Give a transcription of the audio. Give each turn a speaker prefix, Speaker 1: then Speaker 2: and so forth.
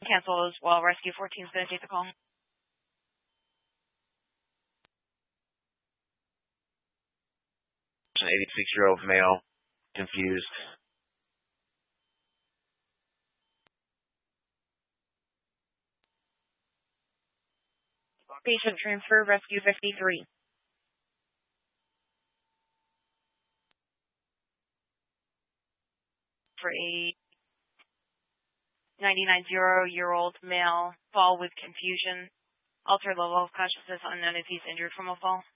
Speaker 1: Cancel as well. Rescue 14 is going to take the call.
Speaker 2: 86-year-old male, confused.
Speaker 1: Patient transfer, rescue 53. For a 99-year-old male, fall with confusion. Altered level of consciousness unknown if he's injured from a fall.